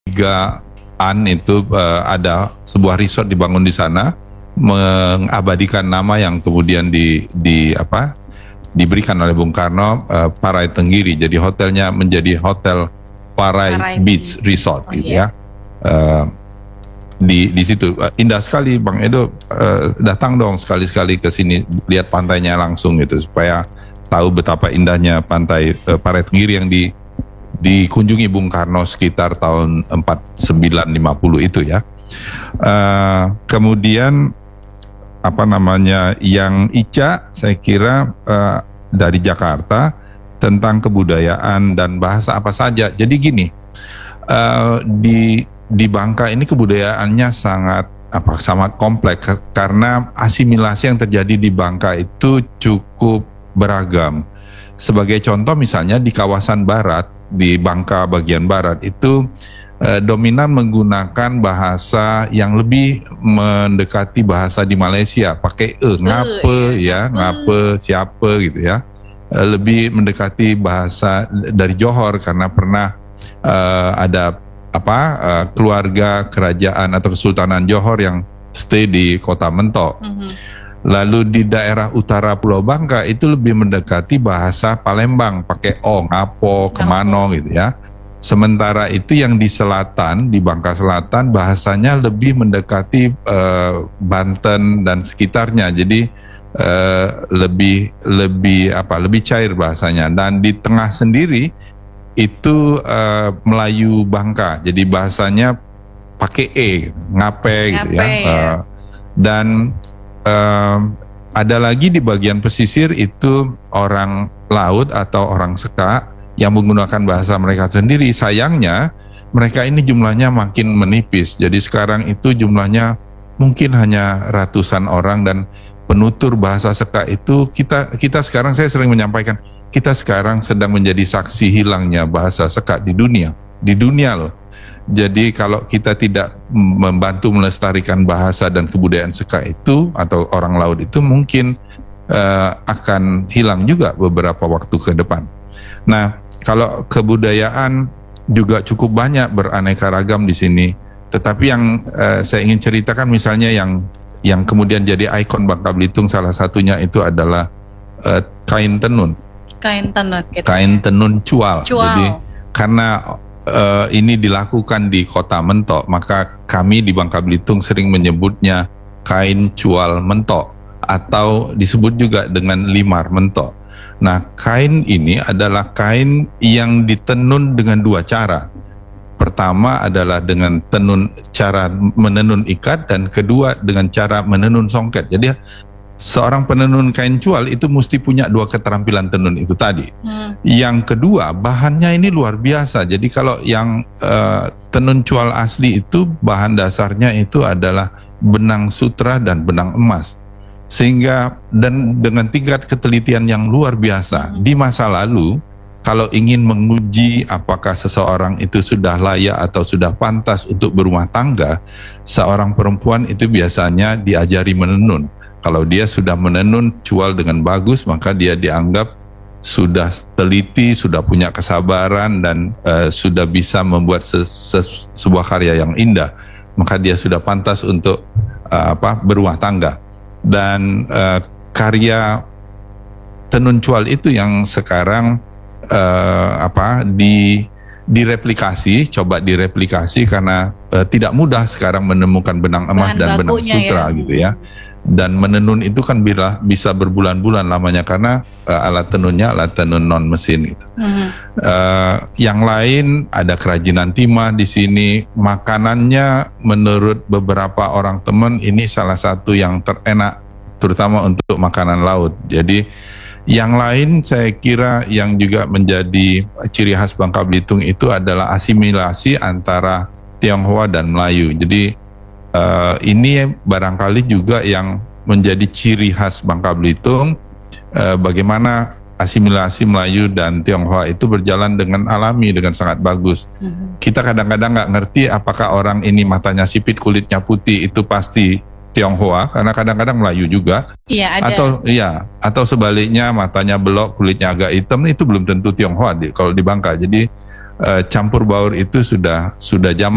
itu ada sebuah resort dibangun di sana, mengabadikan nama yang kemudian diberikan oleh Bung Karno, Parai Tenggiri. Jadi hotelnya menjadi Hotel Parai Beach Resort, gitu ya. Di situ indah sekali, Bang Edo. Datang dong sekali-sekali ke sini, lihat pantainya langsung gitu, supaya tahu betapa indahnya pantai Parai Tenggiri yang dikunjungi Bung Karno sekitar tahun 49-50 itu ya. Kemudian yang Ica, saya kira dari Jakarta, tentang kebudayaan dan bahasa apa saja. Jadi gini, di Bangka ini kebudayaannya sangat kompleks, karena asimilasi yang terjadi di Bangka itu cukup beragam. Sebagai contoh misalnya di kawasan barat, di Bangka bagian barat itu dominan menggunakan bahasa yang lebih mendekati bahasa di Malaysia, pakai ngape ya, ngape siapa gitu ya, lebih mendekati bahasa dari Johor, karena pernah ada keluarga kerajaan atau Kesultanan Johor yang stay di Kota Mentok. Lalu di daerah utara Pulau Bangka itu lebih mendekati bahasa Palembang, pakai ngapo, kemano gitu ya. Sementara itu yang di selatan, di Bangka Selatan, bahasanya lebih mendekati Banten dan sekitarnya. Jadi lebih cair bahasanya. Dan di tengah sendiri itu Melayu Bangka. Jadi bahasanya pakai ngape gitu ya. Dan ada lagi di bagian pesisir itu orang laut atau orang Seka yang menggunakan bahasa mereka sendiri. Sayangnya mereka ini jumlahnya makin menipis. Jadi sekarang itu jumlahnya mungkin hanya ratusan orang, dan penutur bahasa Seka itu kita sekarang, saya sering menyampaikan, kita sekarang sedang menjadi saksi hilangnya bahasa Seka di dunia loh. Jadi kalau kita tidak membantu melestarikan bahasa dan kebudayaan Seka itu atau orang laut itu, mungkin akan hilang juga beberapa waktu ke depan. Nah, kalau kebudayaan juga cukup banyak, beraneka ragam di sini. Tetapi yang saya ingin ceritakan misalnya yang kemudian jadi ikon Bangka Belitung, salah satunya itu adalah kain tenun. Kain tenun gitu. Kain tenun cual. Jadi karena ini dilakukan di Kota Mentok, maka kami di Bangka Belitung sering menyebutnya kain cual mentok, atau disebut juga dengan limar mentok. Nah, kain ini adalah kain yang ditenun dengan dua cara. Pertama adalah dengan cara menenun ikat, dan kedua dengan cara menenun songket. Jadi seorang penenun kain cual itu mesti punya dua keterampilan tenun itu tadi. Yang kedua, bahannya ini luar biasa. Jadi kalau yang tenun cual asli itu bahan dasarnya itu adalah benang sutra dan benang emas. Sehingga dan dengan tingkat ketelitian yang luar biasa. Di masa lalu, kalau ingin menguji apakah seseorang itu sudah layak atau sudah pantas untuk berumah tangga, seorang perempuan itu biasanya diajari menenun. Kalau dia sudah menenun cual dengan bagus, maka dia dianggap sudah teliti, sudah punya kesabaran, dan sudah bisa membuat sebuah karya yang indah. Maka dia sudah pantas untuk berumah tangga. Dan karya tenun cual itu yang sekarang coba direplikasi karena tidak mudah sekarang menemukan benang emas dan benang sutra gitu ya. Dan menenun itu kan bisa berbulan-bulan lamanya, karena alat tenunnya alat tenun non mesin gitu. Yang lain ada kerajinan timah di sini. Makanannya menurut beberapa orang teman ini salah satu yang terenak, terutama untuk makanan laut. Jadi yang lain saya kira yang juga menjadi ciri khas Bangka Belitung itu adalah asimilasi antara Tionghoa dan Melayu. Jadi ini barangkali juga yang menjadi ciri khas Bangka Belitung, bagaimana asimilasi Melayu dan Tionghoa itu berjalan dengan alami, dengan sangat bagus. Kita kadang-kadang nggak ngerti apakah orang ini matanya sipit, kulitnya putih itu pasti Tionghoa, karena kadang-kadang Melayu juga. Iya, ada. Atau sebaliknya, matanya belok, kulitnya agak hitam, itu belum tentu Tionghoa kalau di Bangka. Jadi campur baur itu sudah zaman.